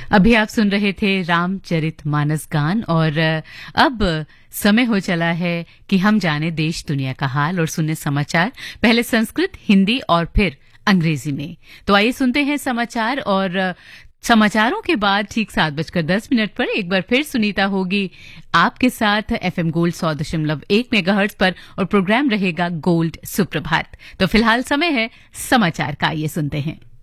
अभी आप सुन रहे थे रामचरितमानस गान और अब समय हो चला है कि हम जाने देश दुनिया का हाल और सुने समाचार, पहले संस्कृत, हिंदी और फिर अंग्रेजी में। तो आइए सुनते हैं समाचार और समाचारों के बाद ठीक 7:10 पर एक बार फिर सुनीता होगी आपके साथ एफएम गोल्ड 100.1 मेगाहर्ट्ज पर और प्रोग्राम रहेगा गोल्ड सुप्रभात। तो फिलहाल समय है समाचार का, आइए सुनते हैं।